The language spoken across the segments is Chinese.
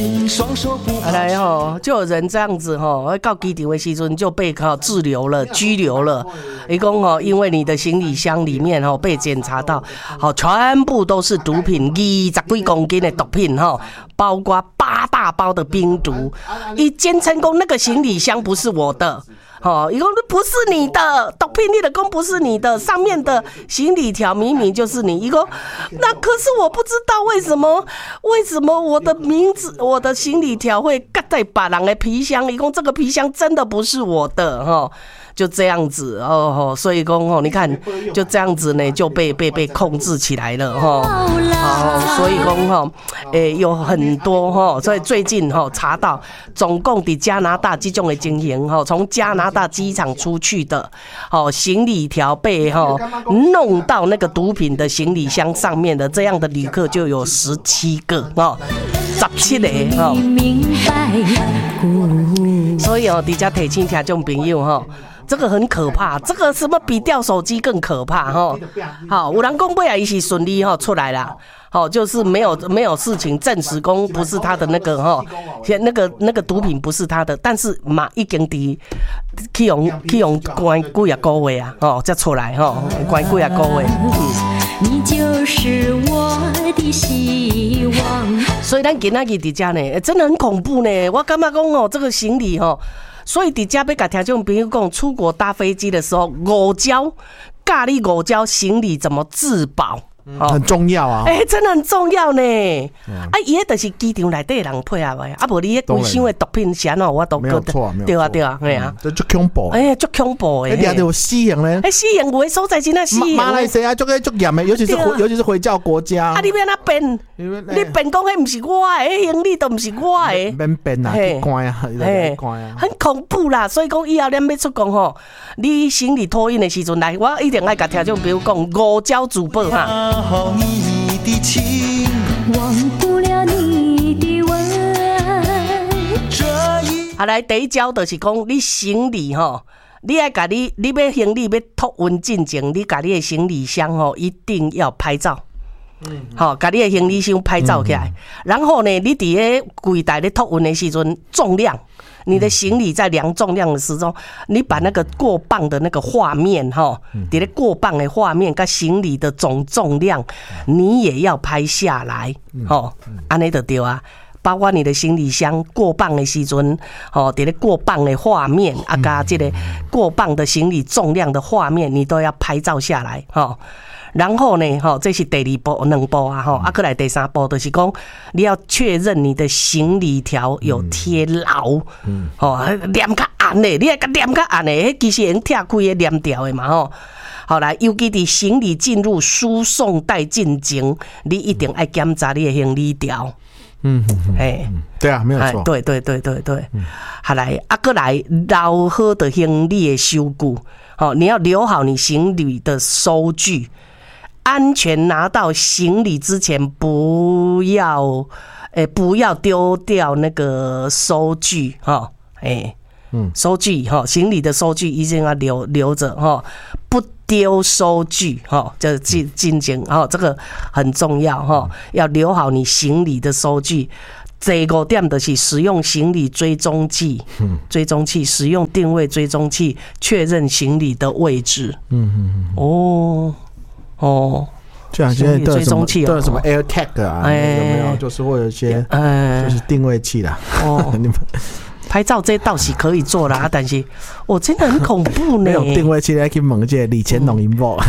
后来就有人这样子到机场的时阵就被滞留了、拘留了。一共因为你的行李箱里面被检查到，全部都是毒品，20几公斤的毒品包括8大包的冰毒。一坚称讲那个行李箱不是我的。伊讲不是你的毒品，你的讲不是你的，上面的行李条明明就是你。伊讲那可是我不知道为什么我的名字、我的行李条会夹在别人的皮箱。伊讲这个皮箱真的不是我的就这样子所以讲你看就这样子呢就被控制起来了所以讲有很多所以最近查到总共在加拿大这种的情形从加拿大机场出去的行李条被弄到那个毒品的行李箱上面的这样的旅客就有17个17个所以在这提醒听众朋友这个很可怕，这个什么比掉手机更可怕好，有人讲尾也是顺利出来啦，就是没有事情证实讲不是他的那个那个毒品不是他的，但是嘛已经去用关几啊个月啊才出来关几啊个月。你就是我的希望。所以咱今仔日在这呢，真的很恐怖呢。我感觉讲这个行李所以在这要跟听众朋友讲，出国搭飞机的时候，5招教你5招行李怎么自保。 很重要啊！ 真的很重要呢。伊迄就是机场内底的人配合的，无你迄规箱的毒品是安怎我都没有错， 对啊， 这足恐怖， 足恐怖的。 抓到死刑咧， 死刑有的所在真的死刑。 马来西亚足严的，尤其是回教国家。 你要哪变？你变讲迄不是我的，迄行李都不是我的。 免变啊，去关啊， 很恐怖啦。所以讲以后咱要出国你行李托运的时阵来，我一定爱甲听众朋友讲5招自保哈。 你的情，忘不了你的吻。 来第一招就是讲，你行李你要甲你要行李要托运进前，你甲你的行李箱一定要拍照。甲你的行李箱拍照起来，然后呢，你伫咧柜台咧托运的时阵，重量。你的行李在量重量的时候，你把那个过磅的那个画面你的过磅的画面跟行李的总重量，你也要拍下来这样就对啊。包括你的行李箱过磅的时阵在咧过磅的画面加这个过磅的行李重量的画面，你都要拍照下来然后呢这是第2步2步再来第3步就是讲你要确认你的行李条有贴牢黏较暗的，你要黏较暗的其实会拆开的黏掉的嘛好来，尤其在行李进入输送带进前，你一定要检查你的行李条对啊，没有错， 对好来再来留好的行李的收据你要留好你行李的收据，安全拿到行李之前不要丢掉那个收据收据行李的收据一定要留着不丢收据这进前这个很重要要留好你行李的收据。第5点就是使用行李追踪器，使用定位追踪器确认行李的位置。 就像现在都有什么 AirTag 啊，有没有？就是会有一些就是定位器啦。你们拍照这倒是可以做啦，但是真的很恐怖呢。 没有定位器来去问这李乾隆银宝。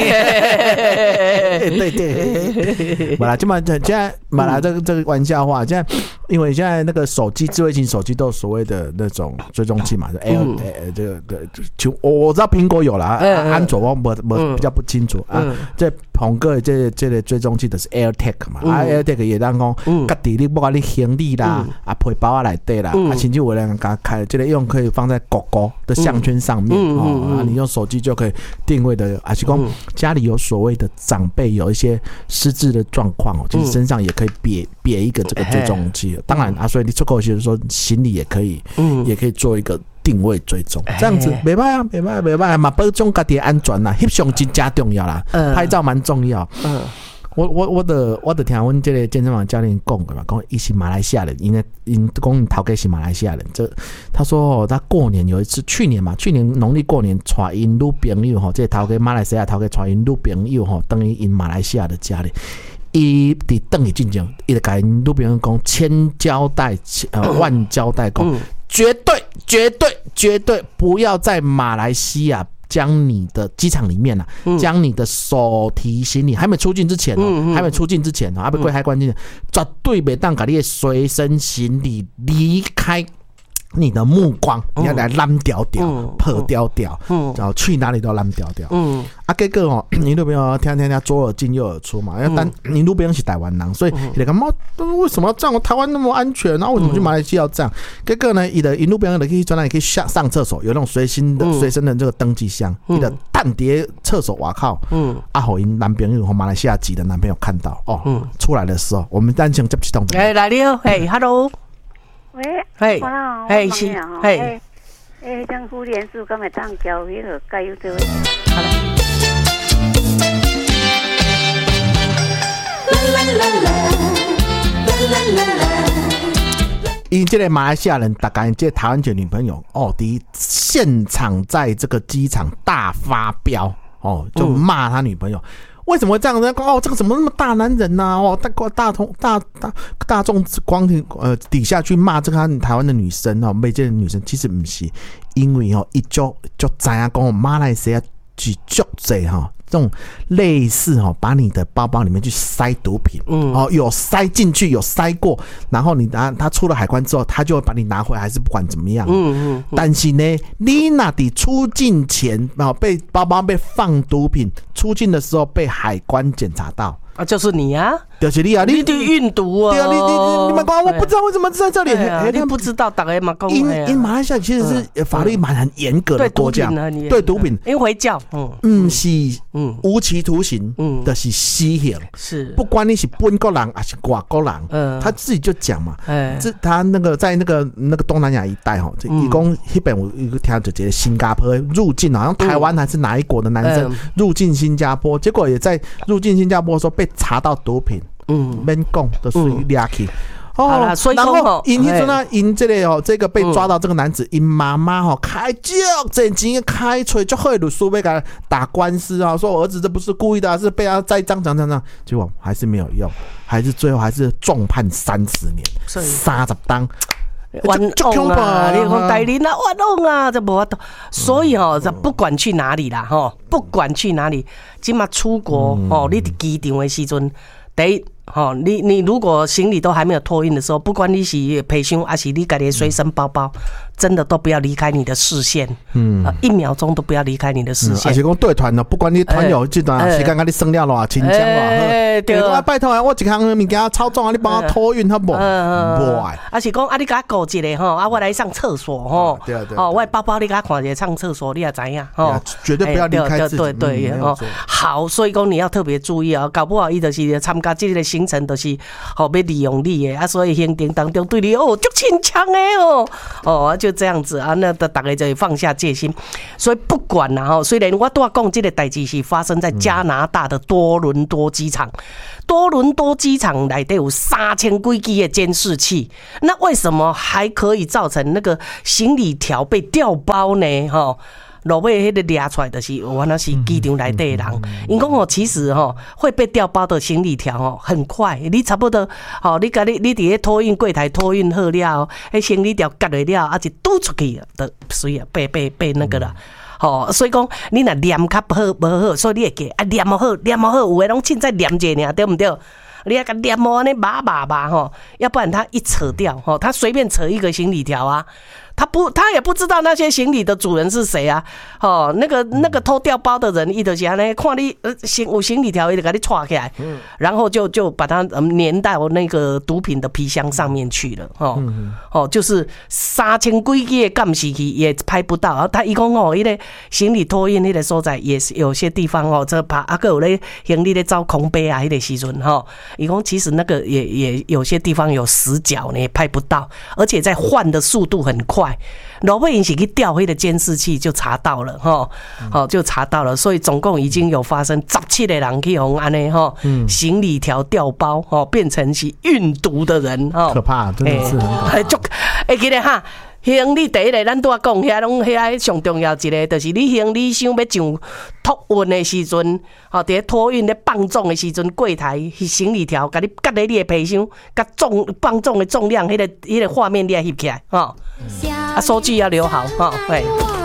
对，马来现在马来这个玩笑话，现在因为现在那个手机智慧型手机都有所谓的那种追踪器嘛，这个我知道苹果有啦，安卓我比较不清楚这苹果这个追踪器就是 AirTag 嘛，AirTag 也当讲家己你不管你行李啦背包啊内底啦甚至有人给他开这个用可以放在狗狗的项圈上面你用手机就可以定位的，还是说家里有所谓的长辈有一些失智的状况其实身上也可以别一个这个追踪器。当然所以你出国时说行李也可以做一个定位追踪，这样子没办法嘛，保障自己的安全啦，翕相真正重要啦，拍照蛮重要。 我的听阮这个健身房教练讲的嘛，讲伊是马来西亚人，因讲头家是马来西亚人。他说他过年有一次，去年农历过年带因女朋友吼，这头家马来西亚头家带因女朋友吼，等于因马来西亚的家里。伊伫等伊进前，伊就甲因女朋友讲千交代万交代讲，绝对不要在马来西亚将你的机场里面将你的手提行李还没出境之前还没过海关之前，绝对袂当把你的随身行李离开你的目光，你要来烂掉掉、破掉掉，然后去哪里都烂掉掉。结果你女朋友听左耳进右耳出嘛，但你女朋友是台湾人，所以你干嘛？为什么要这样？台湾那么安全，然后为什么去马来西亚要这样？结果呢，你女朋友可以专门可以上厕所，有那种随身的这个登记箱，你的蛋碟厕所瓦靠，好因男朋友和马来西亚籍的男朋友看到出来的时候，我们单枪接不起动的。 来了，hello。 喂， 嘿， 嘿是，嘿， 将妇联署敢会当交迄个加油这位。 好了。 因这个马来西亚人，大概这台湾籍女朋友第现场在这个机场大发飙就骂他女朋友。为什么会这样呢？这个怎么那么大男人呢？大众光庭底下去骂这个台湾的女生每这个女生，其实不是，因为伊就知影讲马来西亚是足多这种类似把你的包包里面去塞毒品，有塞进去，有塞过，然后他出了海关之后，他就会把你拿回来，还是不管怎么样。但是呢，你那底出境前被包包被放毒品，出境的时候被海关检查到。 就是你啊， 就是你啊， 你的运毒啊！ 对啊，你们讲，我不知道为什么在这里， 你不知道，大概嘛讲。 因马来西亚其实是法律很严格的国家，对毒品， 因为回教， 是无期徒刑，的是死刑， 是不管你是本国人还是外国人，他自己就讲嘛，他那个在那个东南亚一带一共那边我听到这个新加坡入境，好像台湾还是哪一国的男生入境新加坡，结果也在入境新加坡的时候被查到毒品，免讲都属于抓去。 好啦，所以然后因这个被抓到这个男子，因妈妈开足钱开锤就会律师要给他打官司说我儿子这不是故意的，是被他栽赃，结果还是没有用，最后还是重判30年，30当。 冤枉啊！你讲台人啊，冤枉啊，这无法度。所以不管去哪里啦，不管去哪里，今嘛出国你伫机场的时阵，第一你如果行李都还没有托运的时候，不管你是皮箱还是你家己的随身包包，真的都不要离开你的视线，1秒钟都不要离开你的视线。 而且讲对团的，不管你团友这段时间跟你算了偌清江偌好，拜托我一项物件超重你帮我托运好不？ 而且讲你给我顾一下我来上厕所对， 我的包包你给我看一下上厕所，你也知影绝对不要离开自己。 对好，所以讲你要特别注意搞不好伊就是参加这个行程，就是要利用你的所以行程当中对你足亲强的就这样子那大家就会放下戒心。所以不管啦虽然我都讲这个代志是发生在加拿大的多伦多机场，多伦多机场内底有3000几支的监视器，那为什么还可以造成那个行李条被调包呢？落尾迄个抓出来就是原来是机场内底的人，因讲其实会被调包的行李条很快，你差不多你伫咧托运柜台托运好了，迄行李条夹落了，一拄出去就随被那个啦。所以讲你若念较无好，所以你会记念好，有诶拢凊彩念者尔，对不对？你要给他黏安尼麻要不然他一扯掉他随便扯一个行李条啊，他也不知道那些行李的主人是谁啊。那个偷掉包的人，他就是安尼看你有行李条，他就给你抓起来，然后就把它粘到那个毒品的皮箱上面去了。就是3000几支的监视器也拍不到。他一讲那个行李托运那个所在，也是有些地方这怕还有咧行李咧走空杯啊，那个时阵伊讲其实那个也有些地方有死角呢，拍不到，而且在换的速度很快。 怪。罗佩因是去调迄个监视器就查到了哈，就查到了，所以总共已经有发生17个人去红安呢哈，行李条调包变成是运毒的人哈， 可怕，真的是很可怕。 会记得哈。行李第一个，咱拄仔讲，遐拢遐上重要一个，就是你行李箱要上托运的时阵，伫托运咧放重的时阵，柜台行李条，甲你夹咧你的皮箱，甲放重的重量，迄个画面你也翕起来，数据要留好，嘿。